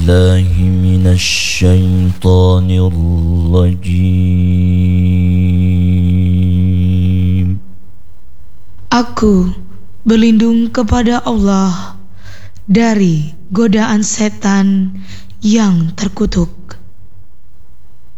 بالله من الشيطان الرجيم. Aku berlindung kepada Allah dari godaan setan yang terkutuk.